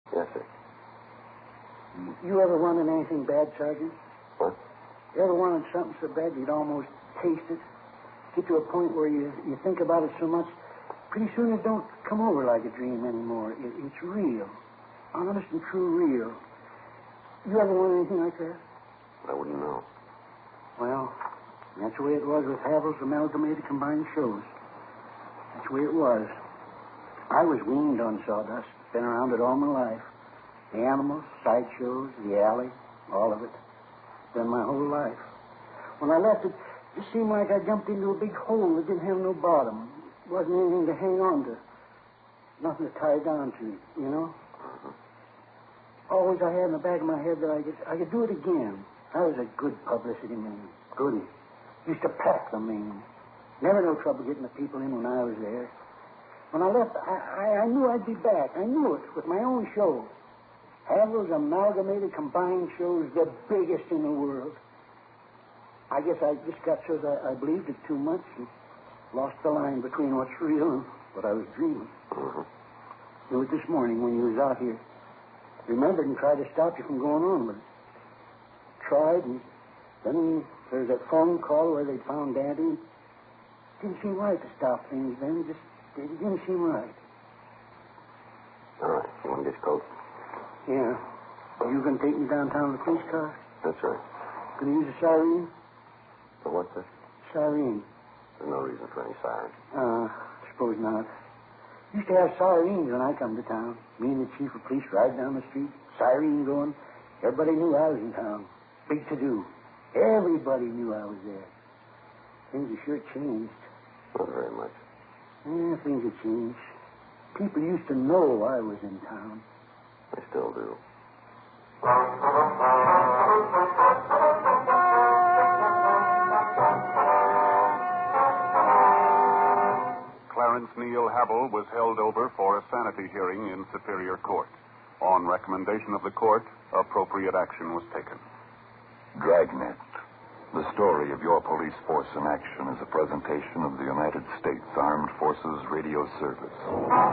Yes, sir. You ever wanted anything bad, Sergeant? What? You ever wanted something so bad you'd almost taste it? Get to a point where you think about it so much, pretty soon it don't come over like a dream anymore. It's real. Honest and true real. You ever wanted anything like that? I wouldn't know. Well, that's the way it was with Havel's Amalgamated Combined Shows. That's the way it was. I was weaned on sawdust. Been around it all my life. The animals, sideshows, the alley, all of it. Been my whole life. When I left it, it seemed like I jumped into a big hole that didn't have no bottom. Wasn't anything to hang on to. Nothing to tie down to, you know? Always I had in the back of my head that I could do it again. I was a good publicity man. Good. Used to pack the Maine. Never no trouble getting the people in when I was there. When I left, I knew I'd be back. I knew it with my own show. Havel's Amalgamated Combined Shows, the biggest in the world. I guess I just got so that I believed it too much and lost the line between what's real and what I was dreaming. Knew it this morning when you was out here. Remembered and tried to stop you from going on with it. Tried, and then there was that phone call where they found Daddy. Didn't seem right to stop things then. It didn't seem right. All right. You want to get your coat? Yeah. You gonna take me downtown to the police car? That's right. Gonna use a siren? For what, sir? Siren. There's no reason for any siren. Suppose not. Used to have sirens when I come to town. Me and the chief of police ride down the street, siren going. Everybody knew I was in town. Big to-do. Everybody knew I was there. Things have sure changed. Not very much. Yeah, things have changed. People used to know I was in town. They still do. Clarence Neil Havel was held over for a sanity hearing in Superior Court. On recommendation of the court, appropriate action was taken. Dragnet. The story of your police force in action is a presentation of the United States Armed Forces Radio Service.